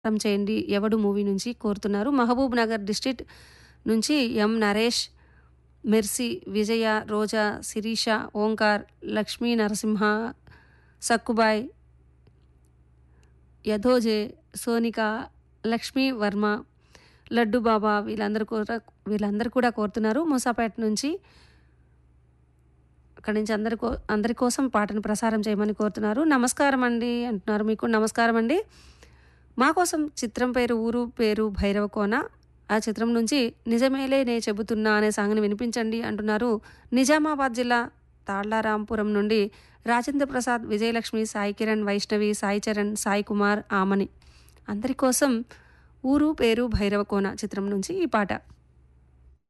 చేయండి ఎవడు మూవీ నుంచి కోరుతున్నారు. మహబూబ్ నగర్ డిస్ట్రిక్ట్ నుంచి ఎం నరేష్, మెర్సీ, విజయ, రోజా, శిరీష, ఓంకార్, లక్ష్మీ నరసింహ, సక్కుబాయ్, యథోజే, సోనిక, లక్ష్మీ వర్మ, లడ్డు బాబా వీళ్ళందరూ కూడా కోరుతున్నారు. మూసాపేట నుంచి అక్కడి నుంచి అందరి కోసం పాటను ప్రసారం చేయమని కోరుతున్నారు. నమస్కారం అండి అంటున్నారు. మీకు నమస్కారం అండి. మా కోసం చిత్రం పేరు ఊరు పేరు భైరవకోన, ఆ చిత్రం నుంచి నిజమేలే నే చెబుతున్నా అనే సాంగ్ని వినిపించండి అంటున్నారు. నిజామాబాద్ జిల్లా తాళ్లారాంపురం నుండి రాజేంద్ర ప్రసాద్, విజయలక్ష్మి, సాయి కిరణ్, వైష్ణవి, సాయి చరణ్, సాయి కుమార్, ఆమని అందరి కోసం ఊరు పేరు భైరవకోన చిత్రం నుంచి ఈ పాట.